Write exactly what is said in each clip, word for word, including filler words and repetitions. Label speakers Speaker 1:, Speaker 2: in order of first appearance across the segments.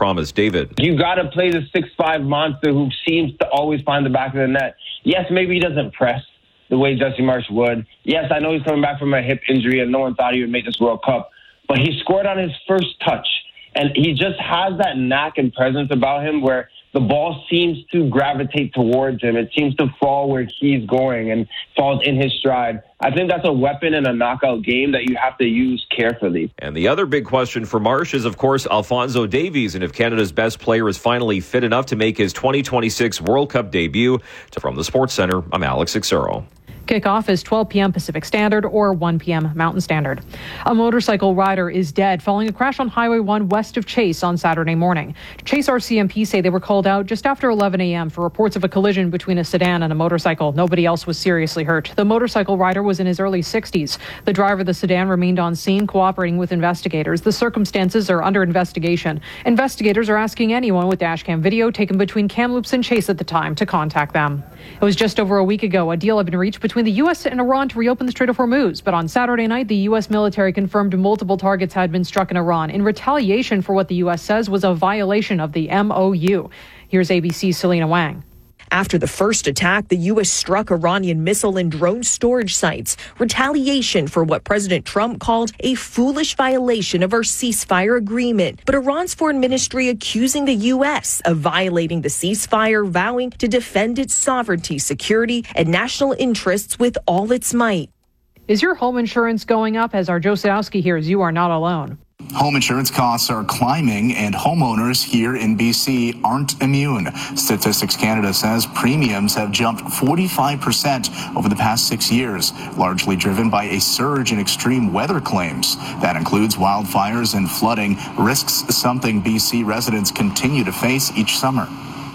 Speaker 1: promised. David.
Speaker 2: You got to play the six five monster who seems to always find the back of the net. Yes, maybe he doesn't press the way Jesse Marsch would. Yes, I know he's coming back from a hip injury and no one thought he would make this World Cup, but he scored on his first touch. And he just has that knack and presence about him where the ball seems to gravitate towards him. It seems to fall where he's going and falls in his stride. I think that's a weapon in a knockout game that you have to use carefully.
Speaker 1: And the other big question for Marsch is, of course, Alphonso Davies, and if Canada's best player is finally fit enough to make his twenty twenty-six World Cup debut. From the Sports Center, I'm Alex Ixero.
Speaker 3: Kickoff is twelve p.m. Pacific Standard or one p.m. Mountain Standard. A motorcycle rider is dead following a crash on Highway one west of Chase on Saturday morning. Chase R C M P say they were called out just after eleven a.m. for reports of a collision between a sedan and a motorcycle. Nobody else was seriously hurt. The motorcycle rider was in his early sixties. The driver of the sedan remained on scene cooperating with investigators. The circumstances are under investigation. Investigators are asking anyone with dashcam video taken between Kamloops and Chase at the time to contact them. It was just over a week ago a deal had been reached between between the U S and Iran to reopen the Strait of Hormuz. But on Saturday night, the U S military confirmed multiple targets had been struck in Iran in retaliation for what the U S says was a violation of the M O U. Here's A B C's Selena Wang.
Speaker 4: After the first attack, the U S struck Iranian missile and drone storage sites, retaliation for what President Trump called a foolish violation of our ceasefire agreement. But Iran's foreign ministry accusing the U S of violating the ceasefire, vowing to defend its sovereignty, security, and national interests with all its might.
Speaker 3: Is your home insurance going up? As our Joe Sadowski hears, you are not alone.
Speaker 5: Home insurance costs are climbing, and homeowners here in B C aren't immune. Statistics Canada says premiums have jumped forty-five percent over the past six years, largely driven by a surge in extreme weather claims. That includes wildfires and flooding, risks something B C residents continue to face each summer.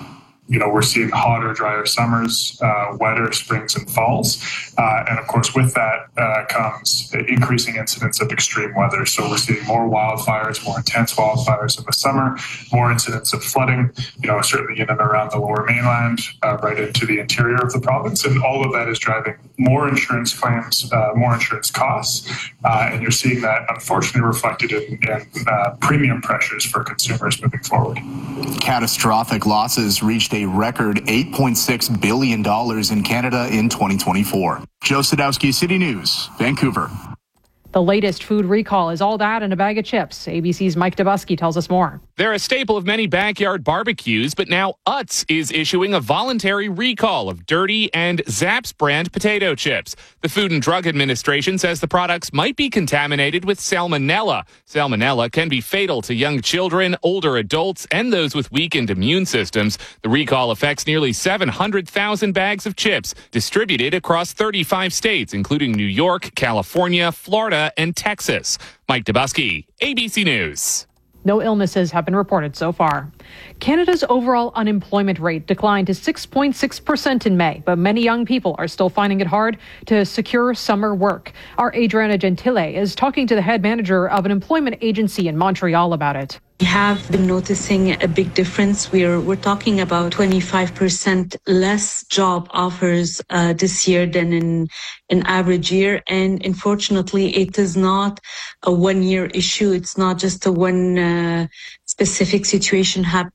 Speaker 6: You know, we're seeing hotter, drier summers, uh, wetter springs and falls. Uh, and of course, with that uh, comes increasing incidents of extreme weather. So we're seeing more wildfires, more intense wildfires in the summer, more incidents of flooding, you know, certainly in and around the Lower Mainland, uh, right into the interior of the province. And all of that is driving more insurance claims, uh, more insurance costs. Uh, and you're seeing that, unfortunately, reflected in, in uh, premium pressures for consumers moving forward.
Speaker 5: Catastrophic losses reached a record eight point six billion dollars in Canada in twenty twenty-four. Joe Sadowski, City News, Vancouver.
Speaker 3: The latest food recall is all that and a bag of chips. A B C's Mike Dubusky tells us more.
Speaker 7: They're a staple of many backyard barbecues, but now Utz is issuing a voluntary recall of Dirty and Zapp's brand potato chips. The Food and Drug Administration says the products might be contaminated with salmonella. Salmonella can be fatal to young children, older adults, and those with weakened immune systems. The recall affects nearly seven hundred thousand bags of chips distributed across thirty-five states, including New York, California, Florida, and Texas. Mike Dubusky, A B C News.
Speaker 3: No illnesses have been reported so far. Canada's overall unemployment rate declined to six point six percent in May, but many young people are still finding it hard to secure summer work. Our Adriana Gentile is talking to the head manager of an employment agency in Montreal about it.
Speaker 8: We have been noticing a big difference. We're we're talking about twenty-five percent less job offers uh, this year than in an average year. And unfortunately, it is not a one-year issue. It's not just a one uh, specific situation happening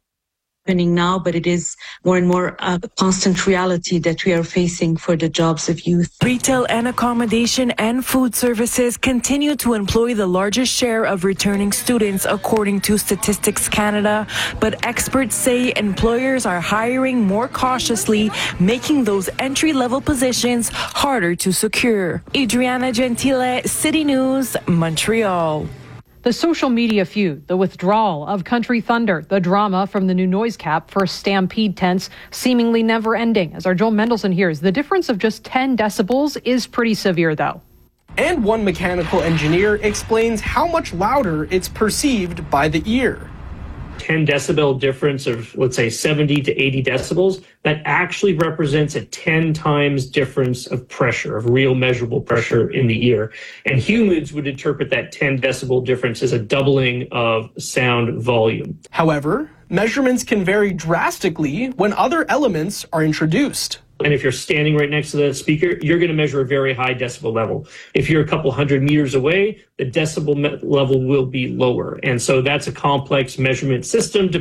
Speaker 8: now, but it is more and more a constant reality that we are facing for the jobs of youth.
Speaker 4: Retail and accommodation and food services continue to employ the largest share of returning students, according to Statistics Canada. But experts say employers are hiring more cautiously, making those entry-level positions harder to secure. Adriana Gentile, City News, Montreal.
Speaker 3: The social media feud, the withdrawal of Country Thunder, the drama from the new noise cap for Stampede tents, seemingly never ending. As our Joel Mendelson hears, the difference of just ten decibels is pretty severe, though.
Speaker 9: And one mechanical engineer explains how much louder it's perceived by the ear.
Speaker 10: ten decibel difference of, let's say, seventy to eighty decibels, that actually represents a ten times difference of pressure, of real measurable pressure in the ear. And humans would interpret that ten decibel difference as a doubling of sound volume.
Speaker 9: However, measurements can vary drastically when other elements are introduced.
Speaker 10: And if you're standing right next to the speaker, you're going to measure a very high decibel level. If you're a couple hundred meters away, the decibel level will be lower. And so that's a complex measurement system